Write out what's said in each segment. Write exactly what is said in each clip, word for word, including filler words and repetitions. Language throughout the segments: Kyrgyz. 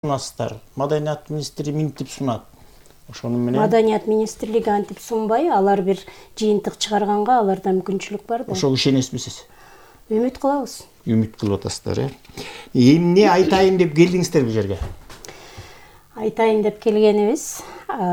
сунасыздар. Маданият министри минтип сунат. Ошону менен Маданият министрлиги антип сунбай, алар бир жыйынтык чыгарганга аларда мүмкүнчүлүк бар да. Ошого ишенесизби? Үмүт кылабыз. Үмүт кылып атасыздар, э? Эмне айтайын деп келдиңиздер бул жерге? Айтайын деп келгенибиз,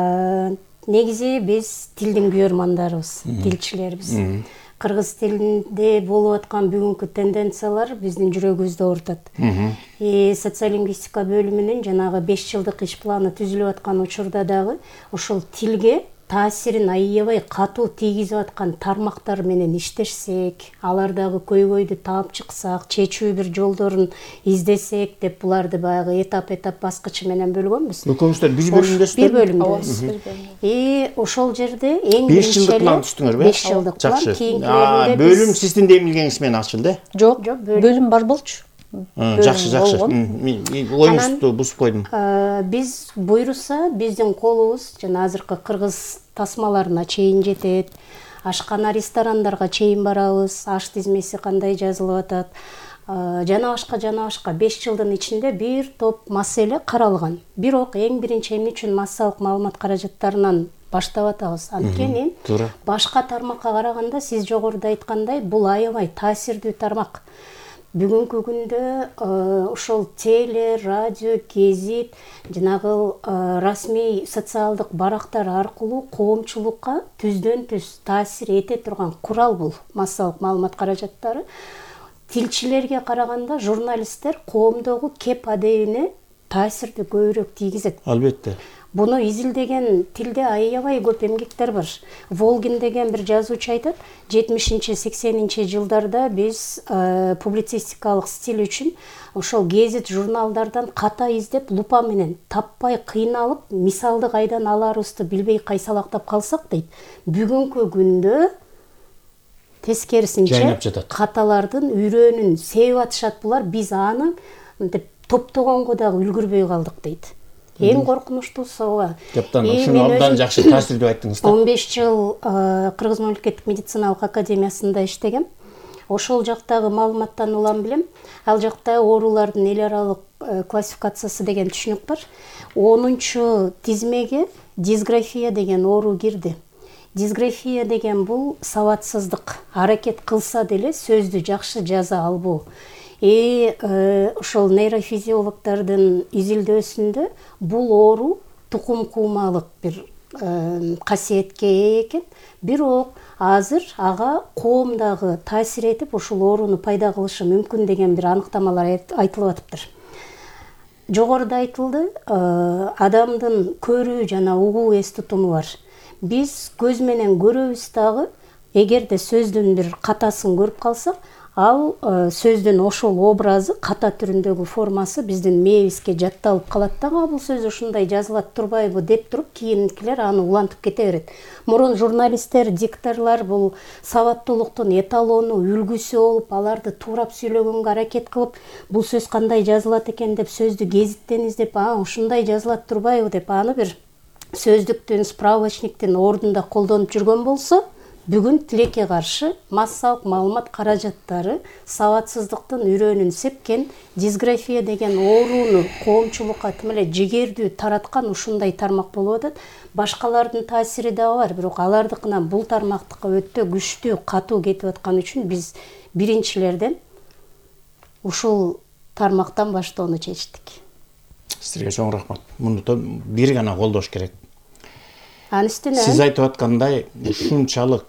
негизи биз тилдин күйөрмандарыбыз, тилчилербиз. Кыргыз тилинде болуп аткан бүгүнкү тенденциялар биздин жүрөгүбүздү оорутат. И социолингвистика бөлүмүнүн жанагы беш жылдык иш планы түзүлүп аткан учурда дагы ошол тилге таасирин аябай катуу тийгизип аткан тармактар менен иштешсек, алардагы көйгөйдү таап чыксак, чечүү бир жолдорун издесек деп буларды баягы этап-этап баскычы менен бөлгөнбүз. Экөөңүздөр бир бөлүмдөсүздөр? Бир бөлүмдөбүз. И ошол жерде эң беш жылдык план түздүңөрбү? беш жылдык план. Кийинкилеринде бөлүм сиздин демилгениңиз менен ачылды? Жок, бөлүм бар болчу. Жакшы, жакшы. Оюңузду бузуп койдум. Биз буйруса, биздин колубуз жана азыркы кыргыз тасмаларына чейин жетет. Ашкана ресторандарга чейин барабыз. Аш тизмеси кандай жазылып атат. Жана башка, жана башка беш жылдын ичинде бир топ маселе каралган. Бирок эң биринчи эмне үчүн массалык маалымат каражаттарынан баштап атабыз? Анткени башка тармакка караганда сиз жогоруда айткандай бул аябай таасирдүү тармак. Бүгүнкү күндө ошол теле, радио, гезит, жанагы расмий социалдык барактар аркылуу коомчулукка түздөн түз таасир эте турган курал бул массалык маалымат каражаттары. Тилчилерге караганда журналисттер коомдогу кеп адебине таасирди көбүрөөк тийгизет. Албетте. Буну изилдеген тилде аябай көп эмгектер бар. Волгин деген бир жазуучу айтат, жетимишинчи сексенинчи жылдарда биз публицистикалык стиль үчүн ошол гезит журналдардан ката издеп, лупа менен таппай кыйналып, мисалды кайдан аларыбызды билбей кайсалактап калсак дейт. Бүгүнкү күндө тескерисинче каталардын үрөөнүн себип атышат булар, биз аны деп топтогонго дагы үлгүрбөй калдык дейт. Эң коркунучтуусу ооба. Кептан, ушуну абдан жакшы таасир деп айттыңыз да. он беш жыл Кыргыз мамлекеттик медициналык академиясында иштегем. Ошол жактагы маалыматтан улам билем. Ал жакта оорулардын эл аралык классификациясы деген түшүнүк бар. онунчу тизмеге дисграфия деген оору кирди. Дисграфия деген бул сабатсыздык. Аракет кылса деле сөздү жакшы жаза албоо. И ошол нейрофизиологдордун изилдөөсүндө бул оору тукум куумалык бир касиетке ээ экен. Бирок азыр ага коом дагы таасир этип, ошол ооруну пайда кылышы мүмкүн деген бир аныктамалар айтылып атыптыр. Жогоруда айтылды, адамдын көрүү жана угуу эс тутуму бар. Биз көз менен көрөбүз дагы, эгерде сөздүн бир катасын көрүп калсак, ал сөздүн ошол образы, ката түрүндөгү формасы биздин мээбизге жатталып калат дагы, бул сөз ушундай жазылат турбайбы деп туруп, кийинкилер аны улантып кете берет. Мурун журналисттер, дикторлор бул сабаттуулуктун эталону, үлгүсү болуп, аларды туурап сүйлөгөнгө аракет кылып, бул сөз кандай жазылат экен деп сөздү гезиттен издеп, а ушундай жазылат турбайбы деп аны бир сөздүктүн, справочниктин ордунда колдонуп жүргөн болсо, бүгүн тилекке каршы массалык маалымат каражаттары сабатсыздыктын үрөөнүн сепкен дисграфия деген ооруну коомчулукка тим эле жигердүү тараткан ушундай тармак болуп атат. Башкалардын таасири да бар, бирок алардыкынан бул тармактыкка өтө күчтүү, катуу кетип аткан үчүн биз биринчилерден ушул тармактан баштоону чечтик. Сизге чоң рахмат. Муну бир гана колдош керек. Сиз айтып аткандай, ушунчалык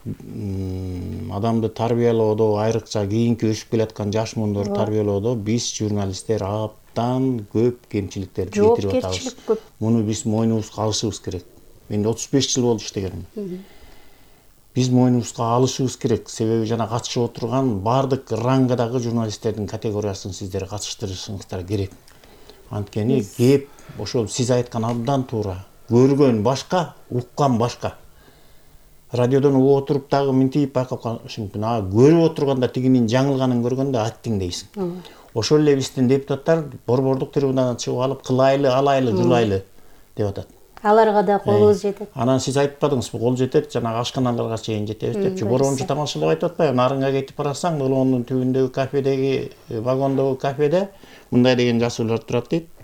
адамды тарбиялоодо, айрыкча кийинки өсүп келаткан жаш мундарды тарбиялоодо биз журналисттер абдан көп кемчиликтерди кетирип атабыз. Муну биз мойнубузга алышыбыз керек. Мен отуз беш жыл болду иштегеним. Биз мойнубузга алышыбыз керек. Себеби жана катышып отурган бардык рангдагы журналисттердин категориясын сиздер катыштырышыңыздар керек. Анткени кеп ошол сиз айткан абдан туура. Көргөн башка, уккан башка. Радиодон угуп отуруп дагы минтип байкап калышың мүмкүн. А көрүп отурганда тигинин жаңылганын көргөндө аттиң дейсиң. Ошол эле биздин депутаттар борбордук трибунадан чыгып алып кылайлы, алайлы, жулайлы деп атат. Аларга да колубуз жетет. Анан сиз айтпадыңызбы, кол жетет, жанагы ашканаларга чейин жетебиз депчи. Борончу тамашалап айтып атпайбы? Нарынга кетип барасаң, Былоонун түбүндөгү кафедеги, вагондогу кафеде мындай деген жазуулар турат дейт.